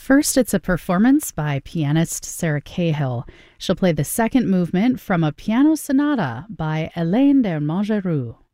First, it's a performance by pianist Sarah Cahill. She'll play the second movement from a piano sonata by Hélène de Montgeroux.